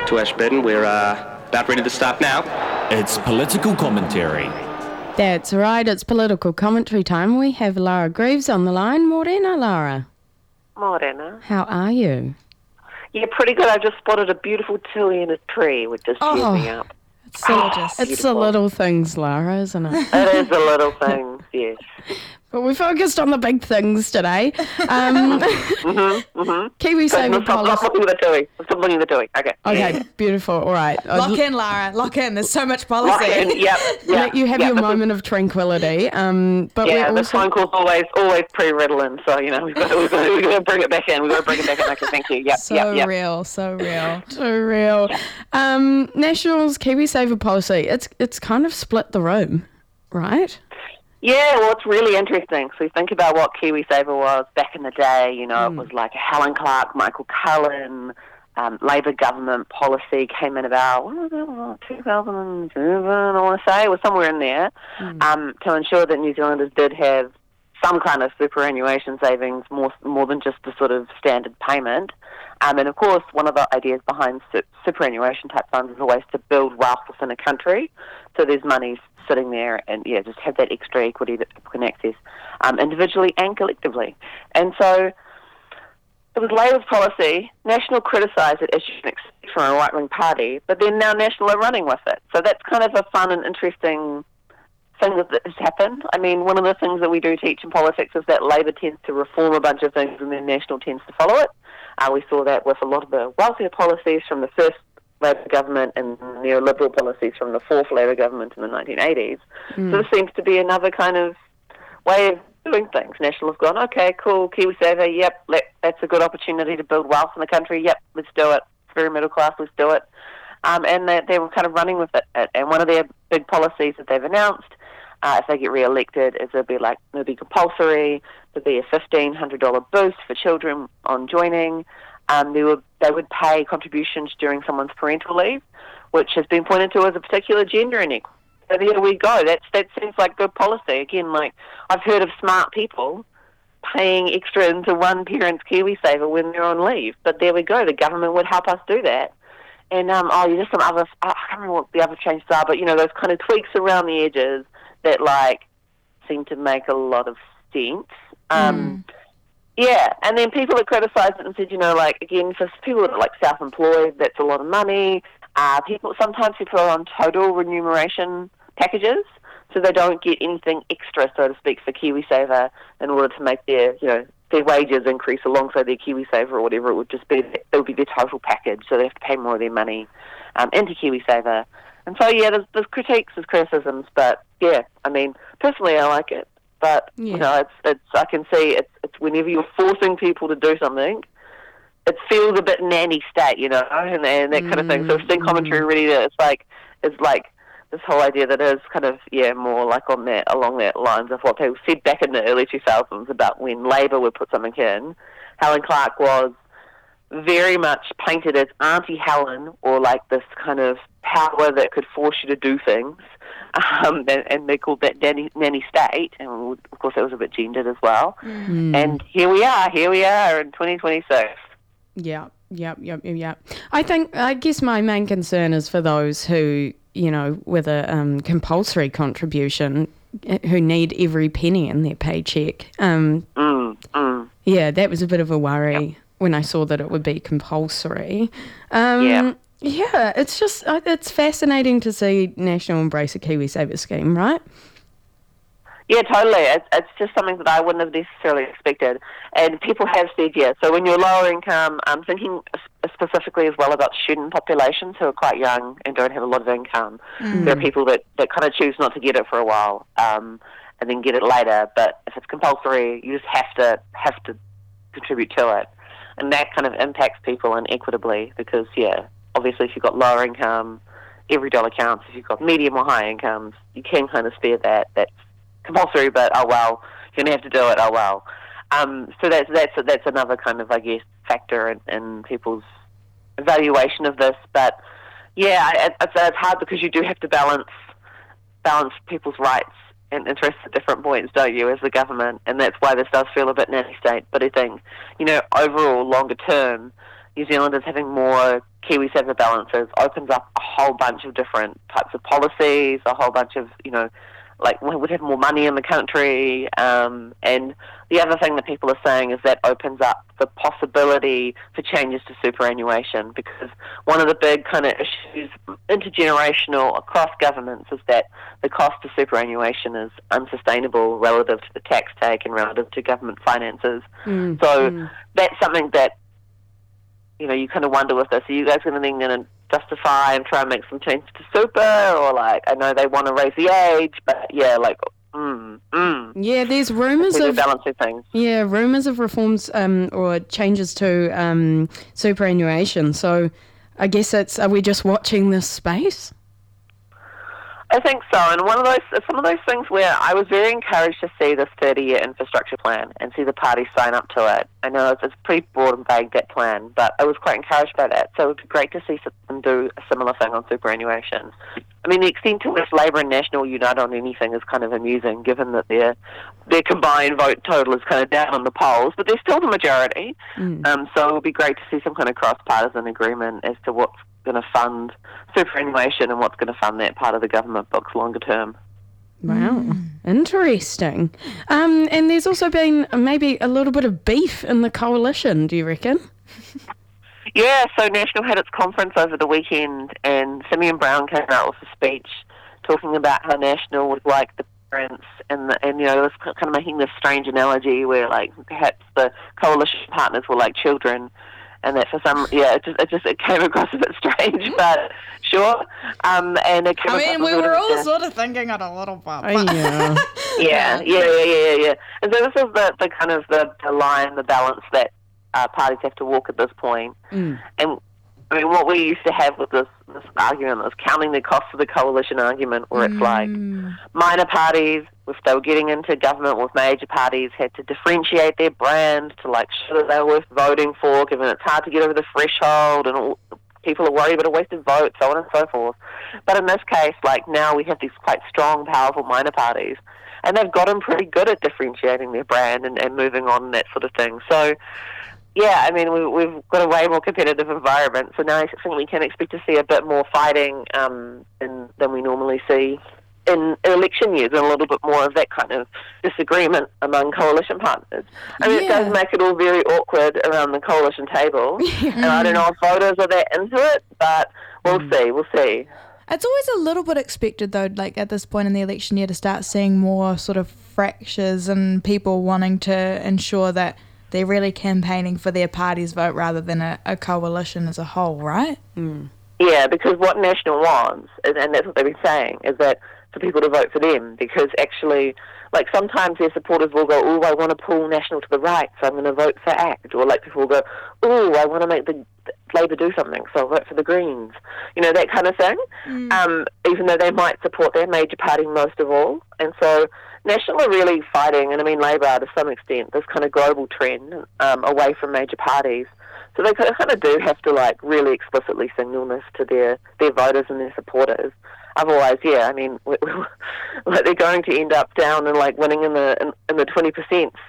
back to Ashburton. We're about ready to start now. It's political commentary. That's right, it's political commentary time. We have Lara Greaves on the line. Morena, Lara. Morena. How are you? Yeah, pretty good. I just spotted a beautiful tilly in a tree, which just cheers me up. It's gorgeous. It's the little things, Lara, isn't it? It is the little things, yes. But we focused on the big things today. KiwiSaver Stop policy. looking at the tilly. Stop looking at the tilly. Okay. Okay, beautiful. All right. Lock in, Lara. Lock in. There's so much policy. Lock in. Yep. Let you have your moment of tranquility. But yeah, we're the also... phone call's always pre-riddling, so, you know, we've got to bring it back in. We've got to bring it back in. Okay, thank you. Yep, So yep. real. Too real. National's KiwiSaver policy, it's kind of split the room, right? Yeah, well, it's really interesting. So you think about what KiwiSaver was back in the day. You know, it was like a Helen Clark, Michael Cullen, Labor government policy came in about, 2007, I want to say. It was somewhere in there, to ensure that New Zealanders did have some kind of superannuation savings, more than just the sort of standard payment. And of course, one of the ideas behind superannuation type funds is always to build wealth within a country. So there's money sitting there and, just have that extra equity that people can access individually and collectively. And so it was Labor's policy. National criticised it as an exception from a right-wing party, but then now National are running with it. So that's kind of a fun and interesting thing that has happened. I mean, one of the things that we do teach in politics is that Labor tends to reform a bunch of things and then National tends to follow it. We saw that with a lot of the welfare policies from the first Labor government and neoliberal policies from the fourth Labor government in the 1980s. So this seems to be another kind of way of doing things. National have gone, okay, cool, KiwiSaver, yep, that's a good opportunity to build wealth in the country, yep, let's do it. It's very middle class, let's do it. And they were kind of running with it. And one of their big policies that they've announced, if they get re-elected, is it'll be compulsory, there'll be a $1,500 boost for children on joining. They would pay contributions during someone's parental leave, which has been pointed to as a particular gender inequality. So there we go. That seems like good policy. Again, like I've heard of smart people paying extra into one parent's KiwiSaver when they're on leave. But there we go. The government would help us do that. And there's some other, I can't remember what the other changes are, but those kind of tweaks around the edges that seem to make a lot of sense. Yeah, and then people that criticised it and said, again, for people that are self-employed, that's a lot of money. Sometimes people are on total remuneration packages, so they don't get anything extra, so to speak, for KiwiSaver in order to make their wages increase alongside their KiwiSaver or whatever. It would be their total package, so they have to pay more of their money into KiwiSaver. And so, there's critiques, there's criticisms, but personally I like it. But, it's I can see it's whenever you're forcing people to do something, it feels a bit nanny state, and that kind of thing. So I've seen commentary really that it's like this whole idea that is kind of, more along that lines of what people said back in the early 2000s about when Labor would put something in. Helen Clark was very much painted as Auntie Helen, or this kind of power that could force you to do things. And they called that nanny state, and of course that was a bit gendered as well. And here we are in 2026. Yeah. I guess my main concern is for those who, with a compulsory contribution, who need every penny in their paycheck. Yeah, that was a bit of a worry when I saw that it would be compulsory. Yeah, it's just, it's fascinating to see National embrace a KiwiSaver scheme, right? Yeah, totally. It's just something that I wouldn't have necessarily expected. And people have said, so when you're lower income, I'm thinking specifically as well about student populations who are quite young and don't have a lot of income. There are people that kind of choose not to get it for a while and then get it later. But if it's compulsory, you just have to contribute to it. And that kind of impacts people inequitably because, obviously, if you've got lower income, every dollar counts. If you've got medium or high incomes, you can kind of spare that. That's compulsory, but you're going to have to do it. So that's another kind of, I guess, factor in people's evaluation of this. But it's hard because you do have to balance people's rights and interests at different points, don't you, as the government? And that's why this does feel a bit nanny state. But I think, overall, longer term, New Zealanders having more Kiwi Saver balances opens up a whole bunch of different types of policies, a whole bunch of, like we'd have more money in the country. And the other thing that people are saying is that opens up the possibility for changes to superannuation, because one of the big kind of issues intergenerational across governments is that the cost of superannuation is unsustainable relative to the tax take and relative to government finances. That's something that, you kind of wonder with this, are you guys going to justify and try and make some changes to super, or like, I know they want to raise the age, but yeah, like, Yeah, there's rumours of balancing things. Yeah, rumours of reforms or changes to superannuation. So I guess are we just watching this space? I think so, and some of those things where I was very encouraged to see this 30-year infrastructure plan and see the parties sign up to it. I know it's pretty broad and vague, that plan, but I was quite encouraged by that. So it would be great to see them do a similar thing on superannuation. I mean, the extent to which Labour and National unite on anything is kind of amusing, given that their combined vote total is kind of down on the polls, but they're still the majority. So it would be great to see some kind of cross-partisan agreement as to what's going to fund superannuation and what's going to fund that part of the government books longer term. Wow, interesting. And there's also been maybe a little bit of beef in the coalition, do you reckon? Yeah, so National had its conference over the weekend, and Simeon Brown came out with a speech talking about how National was like the parents, and was kind of making this strange analogy where, like, perhaps the coalition partners were like children, and that for some, it came across a bit strange, but sure. And it came we were all sort of thinking it a little bit. Yeah. Yeah. And so this is the kind of the line, the balance that parties have to walk at this point. And I mean, what we used to have with this argument was counting the costs of the coalition argument, where it's like minor parties, if they were getting into government with major parties, had to differentiate their brand to like show that they were worth voting for, given it's hard to get over the threshold and people are worried about a wasted vote, so on and so forth. But in this case, like now we have these quite strong, powerful minor parties, and they've gotten pretty good at differentiating their brand and moving on and that sort of thing. So, yeah, I mean, we've got a way more competitive environment, so now I think we can expect to see a bit more fighting than we normally see in election years, and a little bit more of that kind of disagreement among coalition partners. I mean, it does make it all very awkward around the coalition table, and I don't know if voters are that into it, but we'll see. It's always a little bit expected, though, like at this point in the election year, to start seeing more sort of fractures and people wanting to ensure that they're really campaigning for their party's vote rather than a coalition as a whole, right? Yeah, because what National wants, and that's what they've been saying, is that for people to vote for them, because actually, like, sometimes their supporters will go, oh, I want to pull National to the right, so I'm going to vote for ACT, or like people will go, oh, I want to make the Labour do something, so I'll vote for the Greens, that kind of thing, even though they might support their major party most of all. And so National are really fighting, and I mean Labour are to some extent, this kind of global trend away from major parties. So they kind of do have to like really explicitly signal this to their voters and their supporters. Otherwise, yeah, I mean, like they're going to end up down and like winning in the 20%.